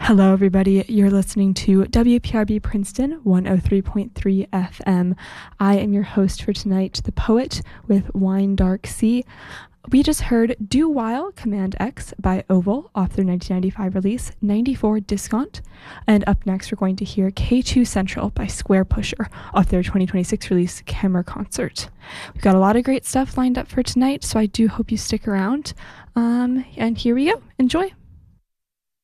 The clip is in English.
Hello, everybody. You're listening to WPRB Princeton 103.3 FM. I am your host for tonight, The Poet, with Wine Dark Sea. We just heard Do While Command X by Oval off their 1995 release, 94 Discount. And up next, we're going to hear K2 Central by Square Pusher off their 2026 release, Camera Concert. We've got a lot of great stuff lined up for tonight, so I do hope you stick around. And here we go. Enjoy.